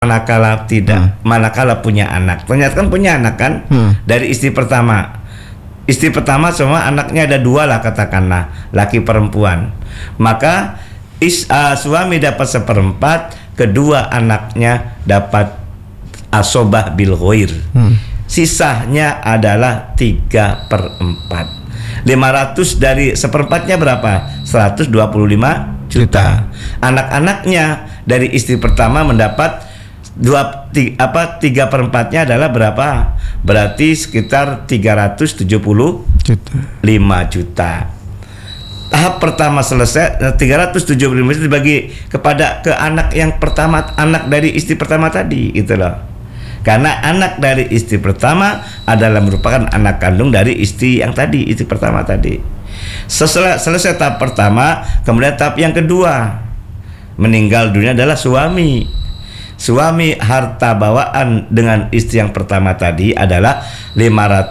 manakala manakala punya anak. Ternyata kan punya anak kan dari istri pertama. Istri pertama semua anaknya ada 2 lah katakanlah, laki perempuan. Maka suami dapat 1/4, kedua anaknya dapat asobah bil ghair. Sisanya adalah 3/4. 500 dari 1/4-nya berapa? 125 juta. Anak-anaknya dari istri pertama mendapat 3/4-nya adalah berapa? Berarti sekitar 375 juta. Tahap pertama selesai, 375 juta dibagi ke anak yang pertama, anak dari istri pertama tadi, gitu loh. Karena anak dari istri pertama adalah merupakan anak kandung dari istri yang tadi, istri pertama tadi. Selesai tahap pertama, kemudian tahap yang kedua, meninggal dunia adalah suami. Suami harta bawaan dengan istri yang pertama tadi adalah 500